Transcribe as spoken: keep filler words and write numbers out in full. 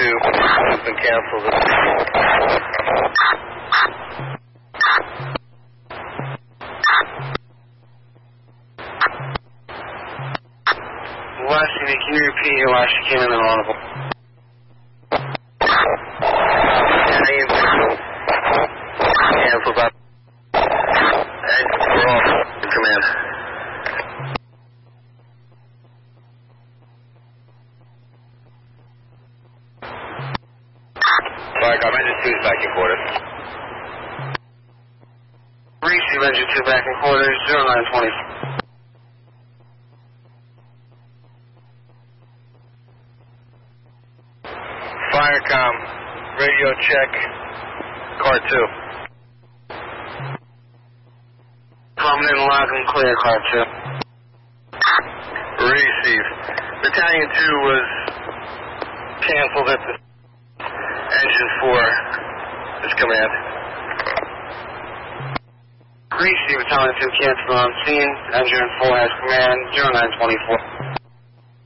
two has been canceled. Last T V, can you repeat your last you came in and audible? Canceled up. And we're off. Command. Sorry, I'm engine two is back in quarters. Receive engine two back in quarters, zero nine twenty. Firecom, radio check, car two. Coming in loud and clear, car two. Receive. Battalion two was canceled at the engine four is command. Receive, Battalion two canceled on scene, engine four has command, zero nine twenty-four.